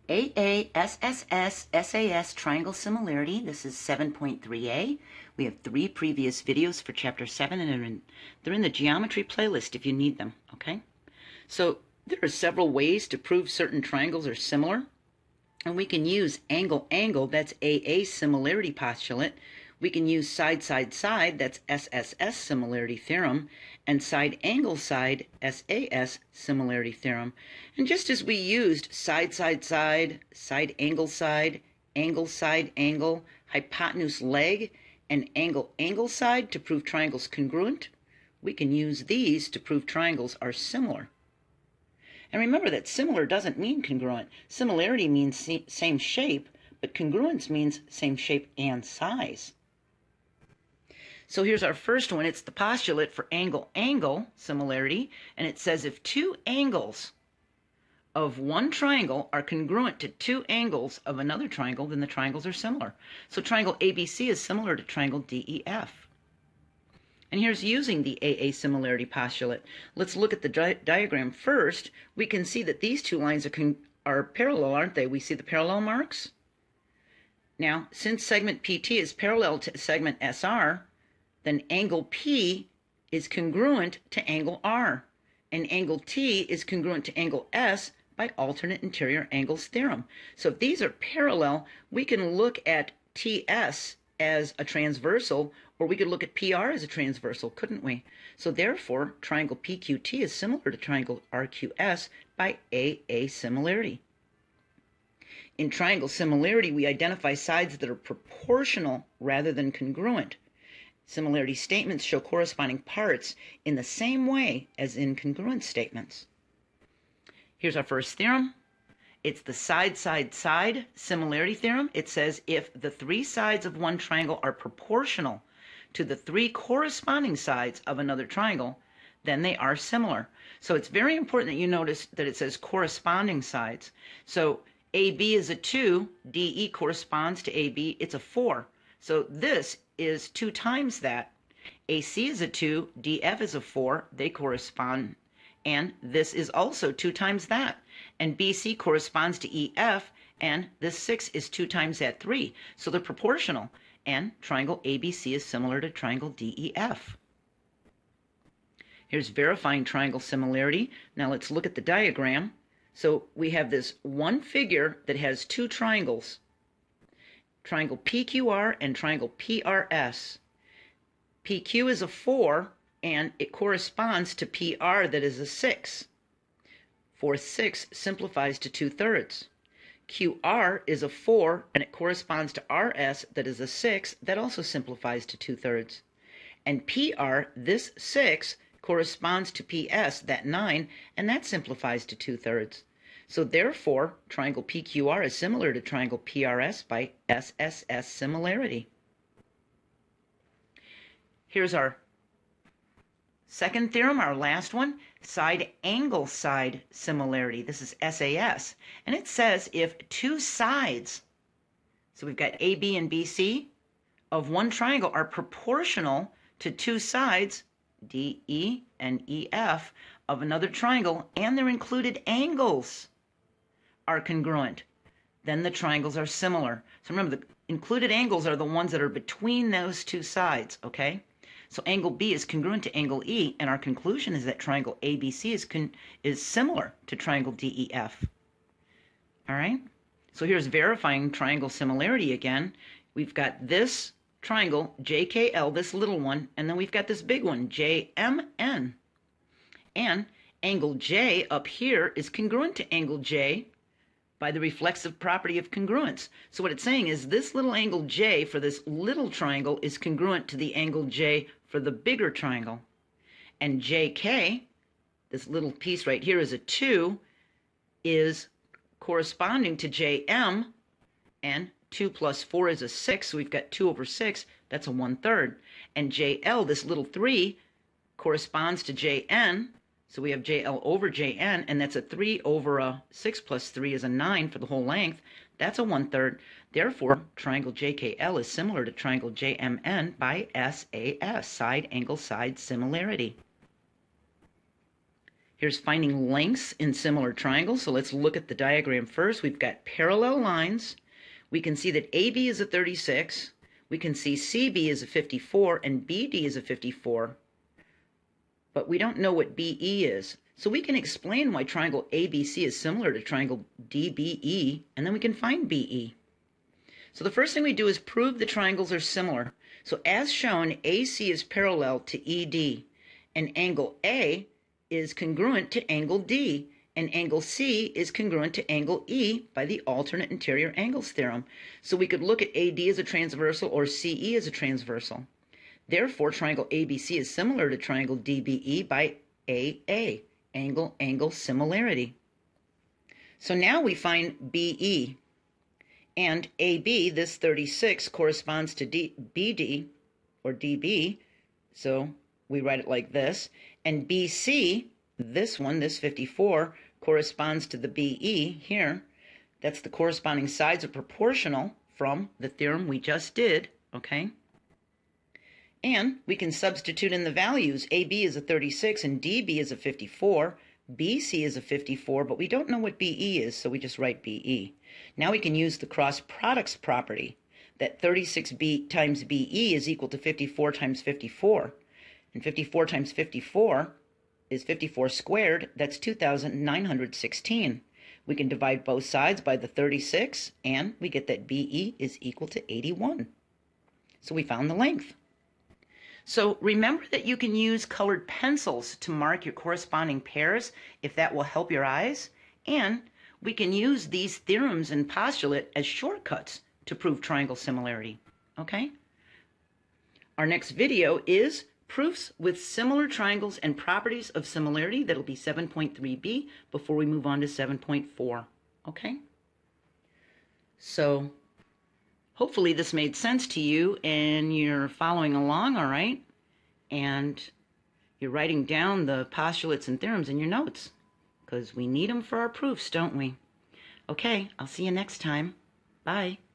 AASSS SAS Triangle Similarity. This is 7.3a. We have 3 previous videos for Chapter 7, and they're in the geometry playlist if you need them, okay? So there are several ways to prove certain triangles are similar, and we can use angle-angle, that's AA similarity postulate. We can use side-side-side, that's SSS similarity theorem, and side-angle-side, SAS similarity theorem. And just as we used side-side-side, side-angle-side, angle-side-angle, hypotenuse leg, and angle-angle-side to prove triangles congruent, we can use these to prove triangles are similar. And remember that similar doesn't mean congruent. Similarity means same shape, but congruence means same shape and size. So here's our first one. It's the postulate for angle-angle similarity, and it says if 2 angles of one triangle are congruent to 2 angles of another triangle, then the triangles are similar. So triangle ABC is similar to triangle DEF. And here's using the AA similarity postulate. Let's look at the diagram first. We can see that these 2 lines are parallel, aren't they? We see the parallel marks. Now, since segment PT is parallel to segment SR, then angle P is congruent to angle R, and angle T is congruent to angle S by alternate interior angles theorem. So if these are parallel, we can look at TS as a transversal, or we could look at PR as a transversal, couldn't we? So therefore, triangle PQT is similar to triangle RQS by AA similarity. In triangle similarity, we identify sides that are proportional rather than congruent. Similarity statements show corresponding parts in the same way as in congruent statements. Here's our first theorem. It's the side-side-side similarity theorem. It says if the 3 sides of one triangle are proportional to the 3 corresponding sides of another triangle, then they are similar. So it's very important that you notice that it says corresponding sides. So AB is a 2, DE corresponds to AB, it's a 4. So this is 2 times that. AC is a 2, DF is a 4, they correspond, and this is also 2 times that. And BC corresponds to EF, and this 6 is 2 times that 3. So they're proportional, and triangle ABC is similar to triangle DEF. Here's verifying triangle similarity. Now let's look at the diagram. So we have this one figure that has 2 triangles. Triangle PQR and triangle PRS. PQ is a 4, and it corresponds to PR that is a 6. 4/6 simplifies to 2/3. QR is a 4, and it corresponds to RS that is a 6, that also simplifies to 2/3. And PR, this 6, corresponds to PS, that 9, and that simplifies to 2/3. So therefore, triangle PQR is similar to triangle PRS by SSS similarity. Here's our second theorem, our last one, side-angle-side similarity. This is SAS. And it says if 2 sides, so we've got AB and BC, of one triangle are proportional to 2 sides, DE and EF, of another triangle, and their included angles are congruent, then the triangles are similar. So remember, the included angles are the ones that are between those 2 sides, okay? So angle B is congruent to angle E, and our conclusion is that triangle ABC is similar to triangle DEF. All right? So here's verifying triangle similarity again. We've got this triangle, JKL, this little one, and then we've got this big one, JMN. And angle J up here is congruent to angle J by the reflexive property of congruence. So what it's saying is this little angle J for this little triangle is congruent to the angle J for the bigger triangle. And JK, this little piece right here is a 2, is corresponding to JM, and 2 plus 4 is a 6, so we've got 2/6, that's a 1/3. And JL, this little 3, corresponds to JN, so we have JL over JN, and that's a 3 over a 6 plus 3 is a 9 for the whole length. That's a 1/3. Therefore, triangle JKL is similar to triangle JMN by SAS, side-angle-side similarity. Here's finding lengths in similar triangles. So let's look at the diagram first. We've got parallel lines. We can see that AB is a 36. We can see CB is a 54 and BD is a 54. But we don't know what BE is. So we can explain why triangle ABC is similar to triangle DBE, and then we can find BE. So the first thing we do is prove the triangles are similar. So as shown, AC is parallel to ED, and angle A is congruent to angle D, and angle C is congruent to angle E by the alternate interior angles theorem. So we could look at AD as a transversal or CE as a transversal. Therefore, triangle ABC is similar to triangle DBE by AA, angle-angle similarity. So now we find BE, and AB, this 36, corresponds to BD, or DB, so we write it like this, and BC, this one, this 54, corresponds to the BE here. That's the corresponding sides are proportional from the theorem we just did, okay? And we can substitute in the values. AB is a 36 and DB is a 54. BC is a 54, but we don't know what BE is, so we just write BE. Now we can use the cross products property, that 36B times BE is equal to 54 times 54. And 54 times 54 is 54 squared. That's 2,916. We can divide both sides by the 36, and we get that BE is equal to 81. So we found the length. So remember that you can use colored pencils to mark your corresponding pairs if that will help your eyes. And we can use these theorems and postulate as shortcuts to prove triangle similarity. Okay? Our next video is proofs with similar triangles and properties of similarity. That'll be 7.3b before we move on to 7.4. Okay? So hopefully this made sense to you and you're following along, all right? And you're writing down the postulates and theorems in your notes because we need them for our proofs, don't we? Okay, I'll see you next time. Bye.